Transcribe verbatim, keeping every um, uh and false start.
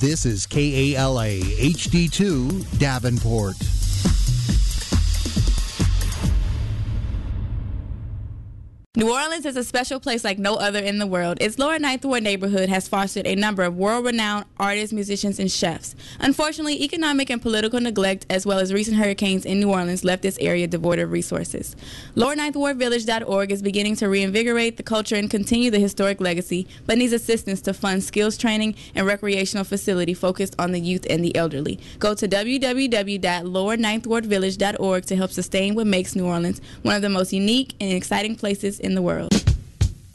This is K A L A H D two Davenport. New Orleans is a special place like no other in the world. Its Lower Ninth Ward neighborhood has fostered a number of world-renowned artists, musicians, and chefs. Unfortunately, economic and political neglect, as well as recent hurricanes in New Orleans, left this area devoid of resources. Lower Ninth Ward Village dot org is beginning to reinvigorate the culture and continue the historic legacy, but needs assistance to fund skills training and recreational facility focused on the youth and the elderly. Go to w w w dot lower ninth ward village dot org to help sustain what makes New Orleans one of the most unique and exciting places in the world.